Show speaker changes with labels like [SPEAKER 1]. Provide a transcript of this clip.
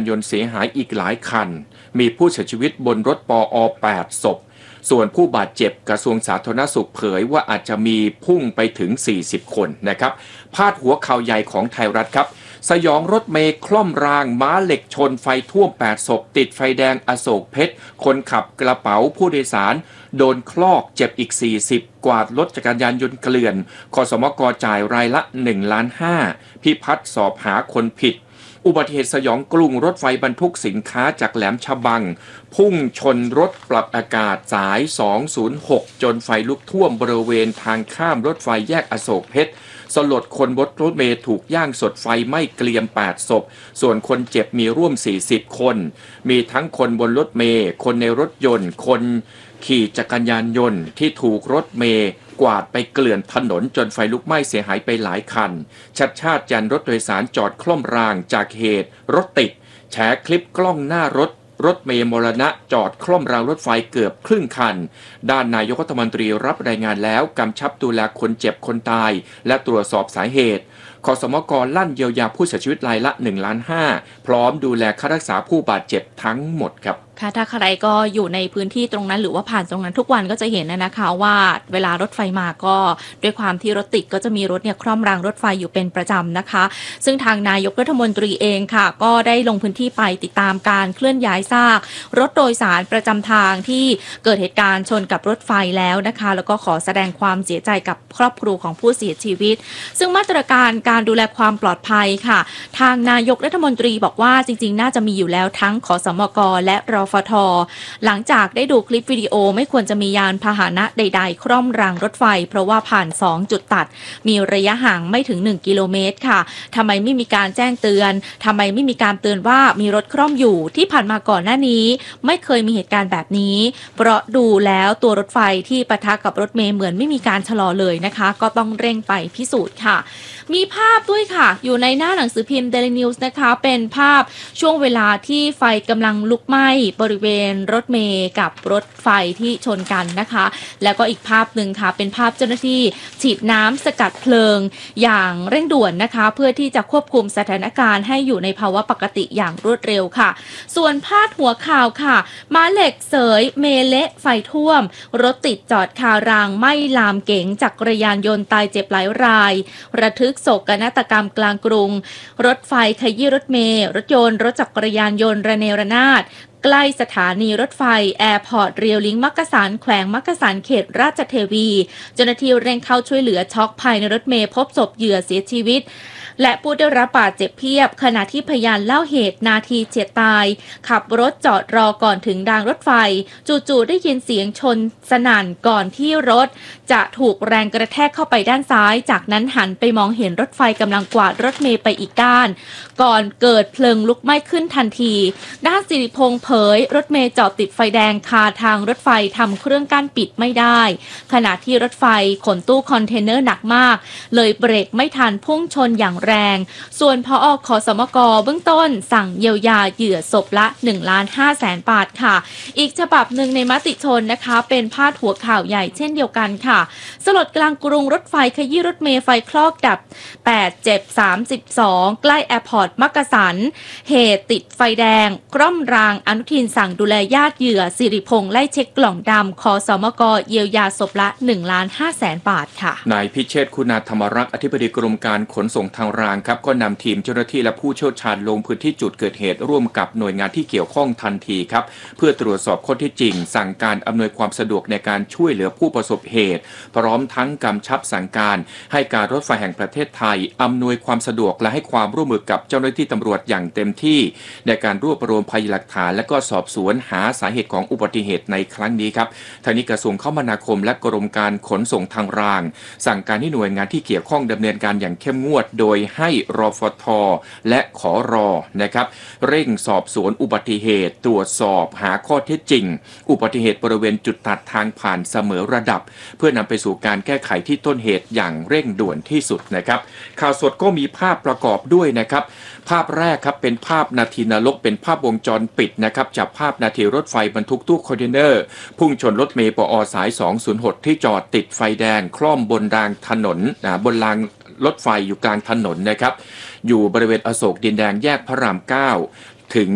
[SPEAKER 1] ยนต์เสียหายอีกหลายคันมีผู้เสียชีวิตบนรถปอ8 ศพส่วนผู้บาดเจ็บกระทรวงสาธารณสุขเผยว่าอาจจะมีพุ่งไปถึง40 คนนะครับพาดหัวข่าวใหญ่ของไทยรัฐครับสยองรถเมล์คล่อมรางม้าเหล็กชนไฟท่วม8 ศพติดไฟแดงอโศกเพชรคนขับกระเป๋าผู้โดยสารโดนคลอกเจ็บอีก40กวาดรถจักรยานยนต์เกลื่อนคสมกจ่ายรายละ1.5 ล้านพิพัฒน์สอบหาคนผิดอุบัติเหตุสยองกรุงรถไฟบรรทุกสินค้าจากแหลมฉบังพุ่งชนรถปรับอากาศสาย206จนไฟลุกท่วมบริเวณทางข้ามรถไฟแยกอโศกเพชรสลดคนบนรถเมล์ถูกย่างสดไฟไหม้เกรียม8 ศพส่วนคนเจ็บมีร่วม40 คนมีทั้งคนบนรถเมล์คนในรถยนต์คนขี่จักรยานยนต์ที่ถูกรถเมล์กวาดไปเกลื่อนถนนจนไฟลุกไหม้เสียหายไปหลายคันชัดชาติยันรถโดยสารจอดคล่อมรางจากเหตุรถติดแฉคลิปกล้องหน้ารถเมล์มรณะจอดคล่อมรางรถไฟเกือบครึ่งคันด้านนายกรัฐมนตรีรับรายงานแล้วกำชับดูแลคนเจ็บคนตายและตรวจสอบสาเหตุคสมกลั่นเยียวยาผู้เสียชีวิตรายละ1.5 ล้านพร้อมดูแลค่ารักษาผู้บาดเจ็บทั้งหมดครับ
[SPEAKER 2] ค่ะถ้าใครก็อยู่ในพื้นที่ตรงนั้นหรือว่าผ่านตรงนั้นทุกวันก็จะเห็นนะคะว่าเวลารถไฟมาก็ด้วยความที่รถติดก็จะมีรถคล่อมรางรถไฟอยู่เป็นประจำนะคะซึ่งทางนายกรัฐมนตรีเองค่ะก็ได้ลงพื้นที่ไปติดตามการเคลื่อนย้ายซากรถโดยสารประจำทางที่เกิดเหตุการณ์ชนกับรถไฟแล้วนะคะแล้วก็ขอแสดงความเสียใจกับครอบครัวของผู้เสียชีวิตซึ่งมาตรการการดูแลความปลอดภัยค่ะทางนายกรัฐมนตรีบอกว่าจริงๆน่าจะมีอยู่แล้วทั้งขสมกและรฟท.หลังจากได้ดูคลิปวิดีโอไม่ควรจะมียานพาหนะใดๆคร่อมรางรถไฟเพราะว่าผ่าน2 จุดตัดมีระยะห่างไม่ถึง1 กิโลเมตรค่ะทำไมไม่มีการแจ้งเตือนทำไมไม่มีการเตือนว่ามีรถคร่อมอยู่ที่ผ่านมาก่อนหน้านี้ไม่เคยมีเหตุการณ์แบบนี้เพราะดูแล้วตัวรถไฟที่ปะทะกับรถเมล์เหมือนไม่มีการชะลอเลยนะคะก็ต้องเร่งไปพิสูจน์ค่ะมีภาพด้วยค่ะอยู่ในหน้าหนังสือพิมพ์ Daily News นะคะเป็นภาพช่วงเวลาที่ไฟกำลังลุกไหม้บริเวณรถเมล์กับรถไฟที่ชนกันนะคะแล้วก็อีกภาพหนึ่งค่ะเป็นภาพเจ้าหน้าที่ฉีดน้ำสกัดเพลิงอย่างเร่งด่วนนะคะเพื่อที่จะควบคุมสถานการณ์ให้อยู่ในภาวะปกติอย่างรวดเร็วค่ะส่วนพาดหัวข่าวค่ะม้าเหล็กเสยเมเละไฟท่วมรถติดจอดคารางไหม้ลามเก๋งจักรยานยนต์ตายเจ็บหลายรายระทึกโศกนาฏกรรมกลางกรุงรถไฟขยี้รถเมล์รถยนต์รถจักรยานยนต์ระเนระนาดใกล้สถานีรถไฟแอร์พอร์ตเรียวลิงมักกะสันแขวงมักกะสันเขตราชเทวีเจ้าหน้าที่เร่งเข้าช่วยเหลือช็อกภายในรถเมล์พบศพเหยื่อเสียชีวิตและผู้ได้รับบาดเจ็บเพียบขณะที่พยานเล่าเหตุนาทีเฉียดตายขับรถจอดรอก่อนถึงรางรถไฟจู่ๆได้ยินเสียงชนสนั่นก่อนที่รถจะถูกแรงกระแทกเข้าไปด้านซ้ายจากนั้นหันไปมองเห็นรถไฟกำลังกวาดรถเมล์ไปอีกด้านก่อนเกิดเพลิงลุกไหม้ขึ้นทันทีด้านสิริพงษ์เผยรถเมล์จอดติดไฟแดงคาทางรถไฟทำเครื่องกั้นปิดไม่ได้ขณะที่รถไฟขนตู้คอนเทนเนอร์หนักมากเลยเบรกไม่ทันพุ่งชนอย่างแรงส่วนผอ.ขสมก.เบื้องต้นสั่งเยียวยาเหยื่อศพละ1.5 ล้านบาทค่ะอีกฉบับหนึ่งในมติชนนะคะเป็นพาดหัวข่าวใหญ่เช่นเดียวกันค่ะสลดกลางกรุงรถไฟขยี้รถเมล์ไฟคลอกดับ8เจ็บ32ใกล้แอร์พอร์ตมักกะสันเหตุติดไฟแดงกล้อมรางอนุทินสั่งดูแลญาติเหยื่อสิริพงษ์ไล่เช็คกล่องดำขสมก.เยียวยาศพละ1.5 ล้านบาทค่ะ
[SPEAKER 1] นายพิเชษฐ์คุณาธรรมรักษ์อธิบดีกรมการขนส่งทางรางครับก็นำทีมเจ้าหน้าที่และผู้เชี่ยวชาญลงพื้นที่จุดเกิดเหตุร่วมกับหน่วยงานที่เกี่ยวข้องทันทีครับเพื่อตรวจสอบข้อเท็จจริงสั่งการอำนวยความสะดวกในการช่วยเหลือผู้ประสบเหตุพร้อมทั้งกำชับสั่งการให้การรถไฟแห่งประเทศไทยอำนวยความสะดวกและให้ความร่วมมือกับเจ้าหน้าที่ตำรวจอย่างเต็มที่ในการรวบรวมพยานหลักฐานและก็สอบสวนหาสาเหตุของอุบัติเหตุในครั้งนี้ครับทางนี้กระทรวงคมนาคมและกรมการขนส่งทางรางสั่งการให้หน่วยงานที่เกี่ยวข้องดำเนินการอย่างเข้มงวดโดยให้รฟท.และขร.นะครับเร่งสอบสวนอุบัติเหตุตรวจสอบหาข้อเท็จจริงอุบัติเหตุบริเวณจุดตัดทางผ่านเสมอระดับเพื่อนำไปสู่การแก้ไขที่ต้นเหตุอย่างเร่งด่วนที่สุดนะครับข่าวสดก็มีภาพประกอบด้วยนะครับภาพแรกครับเป็นภาพนาทีนรกเป็นภาพวงจรปิดนะครับจับภาพนาทีรถไฟบรรทุกตู้คอนเทนเนอร์พุ่งชนรถเมล์ปอสาย206ที่จอดติดไฟแดงคล่อมบนรางถนนบนรางรถไฟอยู่กลางถนนนะครับอยู่บริเวณอโศกดินแดงแยกพระราม9